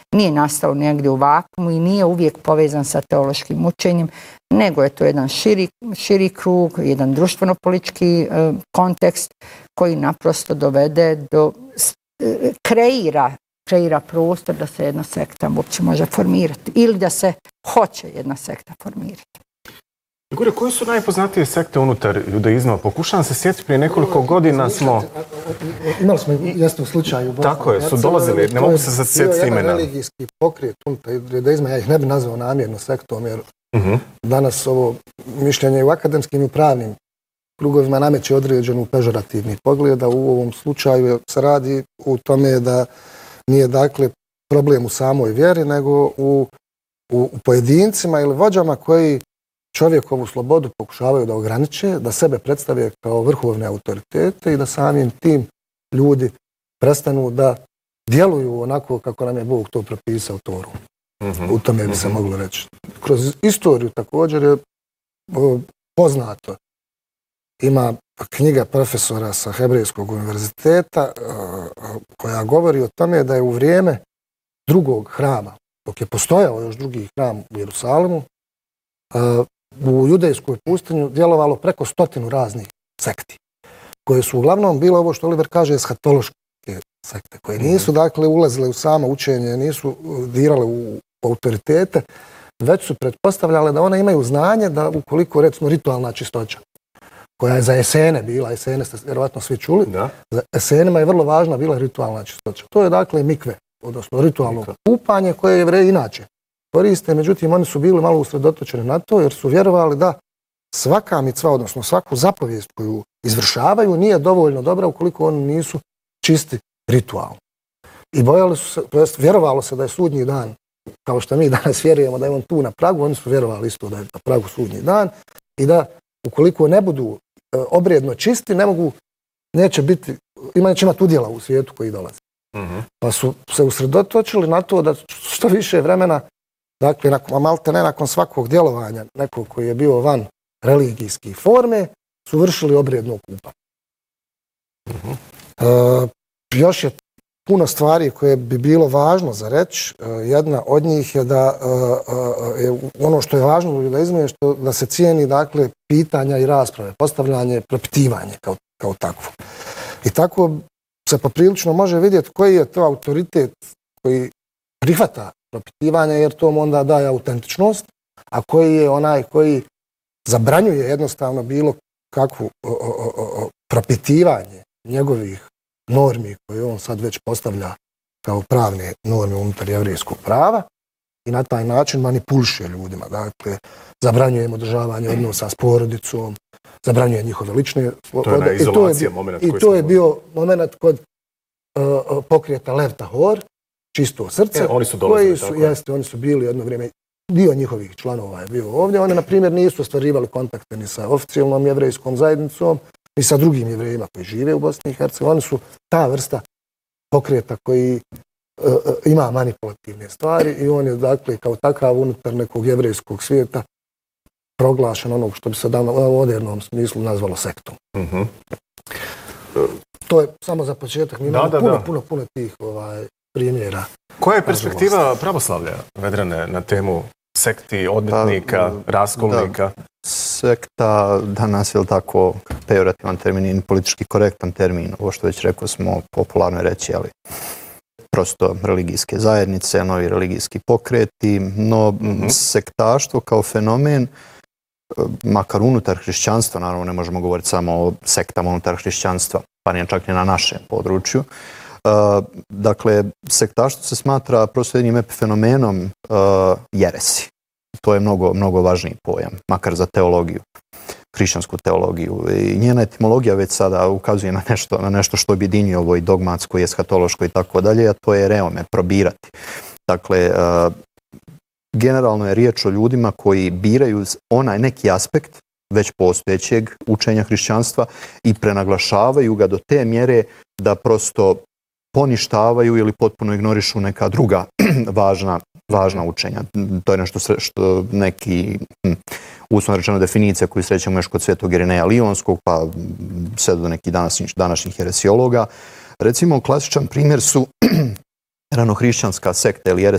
nije nastao negdje u vakuumu i nije uvijek povezan sa teološkim učenjem, nego je to jedan širi krug, jedan društveno-politički kontekst koji naprosto dovede do kreira prostor da se jedna sekta uopće može formirati ili da se hoće jedna sekta formirati. Igor, koje su najpoznatije sekte unutar judaizma? Pokušavam se sjetiti, prije nekoliko godina smo... Imali smo jasno u slučaju. Tako je, su dolazili, ne mogu se sjetiti imena. Jedan religijski pokret unutar judaizma, ja ih ne bi nazvao namjerno sektom, jer danas ovo mišljenje u akademskim i pravnim krugovima nameće određenu pežorativni pogled, a u ovom slučaju se radi u tome da nije dakle problem u samoj vjeri, nego u pojedincima ili vođama koji čovjekovu slobodu pokušavaju da ograniče, da sebe predstave kao vrhovne autoritete i da samim tim ljudi prestanu da djeluju onako kako nam je Bog to propisao Torom. U tome bi se moglo reći. Kroz istoriju također je poznato. Ima knjiga profesora sa Hebrejskog univerziteta koja govori o tome da je u vrijeme drugog hrama, dok je postojao još drugi hram u Jerusalimu, u judejskoj pustinju djelovalo preko 100 raznih sekti, koje su uglavnom bile ovo što Oliver kaže eshatološke sekte, koje nisu dakle ulazile u samo učenje, nisu dirale u autoritete, već su pretpostavljale da one imaju znanje da ukoliko recimo ritualna čistoća, koja je za esene bila, esene ste vjerovatno svi čuli, za esenima je vrlo važna bila ritualna čistoća. To je dakle mikve, odnosno ritualno kupanje koje Jevreji inače koriste, međutim oni su bili malo usredotočeni na to jer su vjerovali da svaka micva, odnosno svaku zapovijest koju izvršavaju nije dovoljno dobra ukoliko oni nisu čisti ritualno. I bojali su se, to jest vjerovalo se da je sudnji dan, kao što mi danas vjerujemo da je on tu na pragu, oni su vjerovali isto da je na pragu sudnji dan i da ukoliko ne budu obredno čisti, neće imati udjela u svijetu koji dolazi. Pa su se usredotočili na to da što više vremena, dakle, nakon svakog djelovanja nekog koji je bio van religijske forme, su vršili obredno kupanje. Još je puno stvari koje bi bilo važno za reći. Jedna od njih je da ono što je važno u judaizmu je da se cijeni dakle pitanja i rasprave, postavljanje, propitivanje kao takvo. I tako se poprilično može vidjeti koji je to autoritet koji prihvata propitivanje jer to mu onda daje autentičnost, a koji je onaj koji zabranjuje jednostavno bilo kakvu propitivanje njegovih normi koje on sad već postavlja kao pravne norme unutar jevrijskog prava i na taj način manipuliše ljudima. Dakle, zabranjuje im održavanje odnosa s porodicom, zabranjuje njihove lične slobode. To je ona izolacija moment. I to je bio moment kod pokreta Lev Tahor, Čisto srce, oni su dolazili, oni su bili jedno vrijeme, dio njihovih članova je bio ovdje. Oni, na primjer, nisu ostvarivali kontakte ni sa oficijalnom jevrejskom zajednicom, ni sa drugim jevrejima koji žive u Bosni i Hercegovini. Oni su ta vrsta pokreta koji ima manipulativne stvari i on je, dakle, kao takav unutar nekog jevrejskog svijeta proglašen onog što bi se u modernom smislu nazvalo sektom. To je samo za početak. Mi imamo puno tih primjera. Koja je perspektiva pravoslavlja, Vedrane, na temu sekti, odmetnika, raskolnika? Sekta danas je tako pejorativan termin i politički korektan termin. Ovo što već rekao smo popularno reći, ali prosto religijske zajednice, novi religijski pokreti, no sektaštvo kao fenomen, makar unutar hrišćanstva, naravno ne možemo govoriti samo o sektama unutar hrišćanstva, pa nije čak i na našem području. Dakle, sektaštvo se smatra prosto jednim epifenomenom jeresi. To je mnogo važniji pojam, makar za teologiju, hrišćansku teologiju. I njena etimologija već sada ukazuje na nešto što objedinjuje ovo i dogmatsko i eshatološko i tako dalje, a to je reome, probirati. Dakle, generalno je riječ o ljudima koji biraju onaj neki aspekt već postojećeg učenja hrišćanstva i prenaglašavaju ga do te mjere da prosto poništavaju ili potpuno ignorišu neka druga važna učenja. To je nešto što neki uslovno rečeno definicija koju srećemo još kod Svetog Irineja Lionskog, pa sve do nekih današnjih heresiologa. Recimo, klasičan primjer su ranohrišćanska sekta ili